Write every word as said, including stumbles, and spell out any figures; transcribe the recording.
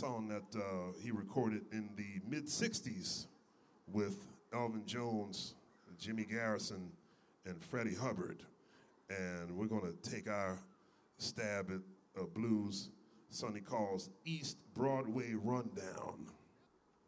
song that uh, he recorded in the mid sixties with Elvin Jones, Jimmy Garrison, and Freddie Hubbard. And we're going to take our stab at uh, blues. Sonny calls East Broadway Rundown.